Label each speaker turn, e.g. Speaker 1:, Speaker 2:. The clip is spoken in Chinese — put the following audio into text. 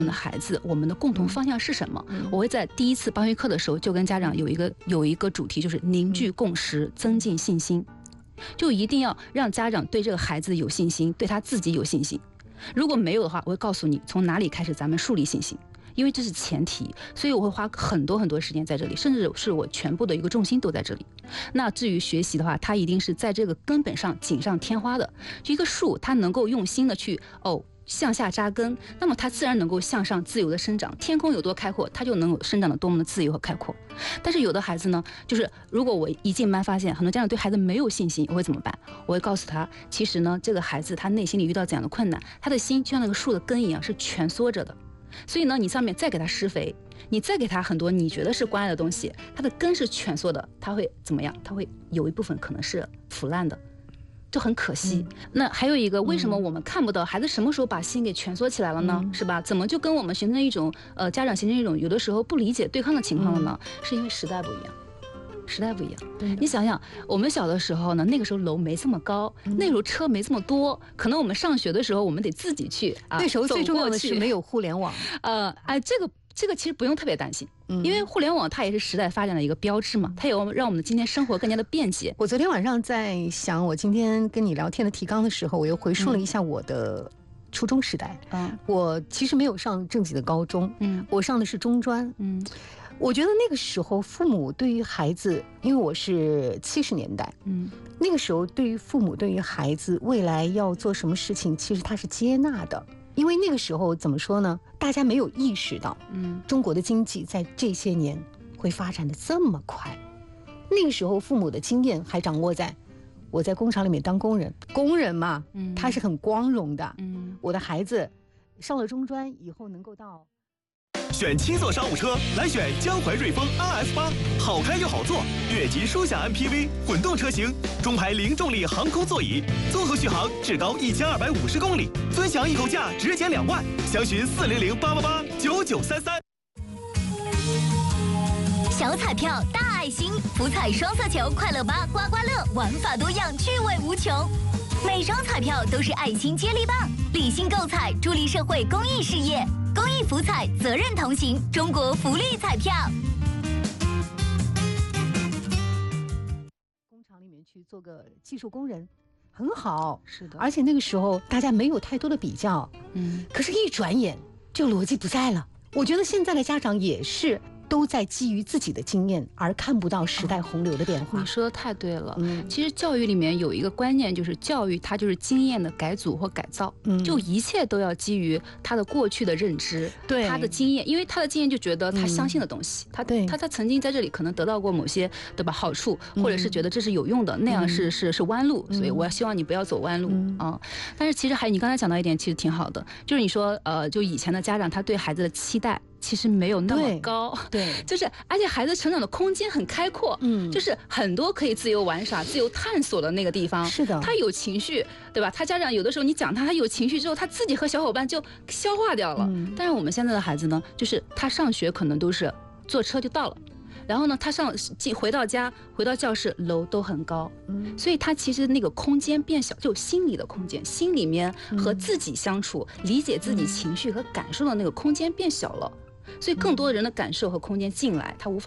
Speaker 1: 们的孩子，我们的共同方向是什么？我会在第一次班会课的时候就跟家长有一个主题，就是凝聚共识，增进信心。就一定要让家长对这个孩子有信心，对他自己有信心。如果没有的话，我会告诉你从哪里开始咱们树立信心，因为这是前提。所以我会花很多时间在这里，甚至是我全部的一个重心都在这里。那至于学习的话，它一定是在这个根本上锦上添花的。就一个树，它能够用心的去向下扎根，那么它自然能够向上自由的生长。天空有多开阔，它就能够生长的多么的自由和开阔。但是有的孩子呢，就是如果我一进班发现很多家长对孩子没有信心，我会怎么办？我会告诉他，其实呢，这个孩子他内心里遇到怎样的困难，他的心就像那个树的根一样是蜷缩着的。所以呢，你上面再给他施肥，你再给他很多你觉得是关爱的东西，他的根是蜷缩的，他会怎么样？他会有一部分可能是腐烂的。就很可惜。那还有一个，为什么我们看不到孩子什么时候把心给蜷缩起来了呢？是吧？怎么就跟我们形成一种家长形成一种有的时候不理解对抗的情况了呢？是因为时代不一样。时代不一样，你想想，我们小的时候呢，那个时候楼没这么高，那时候车没这么多，可能我们上学的时候，我们得自己去啊。
Speaker 2: 那时候最重要的是没有互联网。
Speaker 1: 这个其实不用特别担心，因为互联网它也是时代发展的一个标志嘛，它有让我们的今天生活更加的便捷。
Speaker 2: 我昨天晚上在想，我今天跟你聊天的提纲的时候，我又回溯了一下我的初中时代。我其实没有上正经的高中，我上的是中专。我觉得那个时候父母对于孩子，因为我是70年代，那个时候对于父母对于孩子未来要做什么事情，其实他是接纳的。因为那个时候怎么说呢，大家没有意识到中国的经济在这些年会发展的这么快。那个时候父母的经验还掌握在我在工厂里面当工人嘛，他是很光荣的。我的孩子上了中专以后能够到
Speaker 3: 选7座商务车，来选江淮瑞风 RS8，好开又好坐，越级舒享 MPV 混动车型，中排零重力航空座椅，综合续航至高1250公里，尊享一口价直减2万，详询400-888-9933。
Speaker 4: 小彩票大爱心，福彩双色球快乐8刮刮乐，玩法多样，趣味无穷。每张彩票都是爱心接力棒，理性购彩，助力社会公益事业。公益福彩，责任同行，中国福利彩票。
Speaker 2: 工厂里面去做个技术工人，很好，
Speaker 1: 是的。
Speaker 2: 而且那个时候大家没有太多的比较，可是，一转眼这个逻辑不在了。我觉得现在的家长也是。都在基于自己的经验而看不到时代洪流的变化。
Speaker 1: 你说的太对了。其实教育里面有一个观念，就是教育它就是经验的改组或改造，就一切都要基于他的过去的认知，对他的经验，因为他的经验就觉得他相信的东西，他曾经在这里可能得到过某些对吧好处，或者是觉得这是有用的，那样是弯路，所以我希望你不要走弯路啊。但是其实你刚才讲到一点，其实挺好的，就是你说就以前的家长他对孩子的期待。其实没有那么高，对，就是而且孩子成长的空间很开阔，就是很多可以自由玩耍、自由探索的那个地方。是的，他有情绪，对吧？他家长有的时候你讲他有情绪之后，他自己和小伙伴就消化掉了。但是我们现在的孩子呢，就是他上学可能都是坐车就到了。然后呢，他回到家，回到教室，楼都很高，所以他其实那个空间变小，就心理的空间，心里面和自己相处、理解自己情绪和感受的那个空间变小了，所以更多人的感受和空间进来，他无法。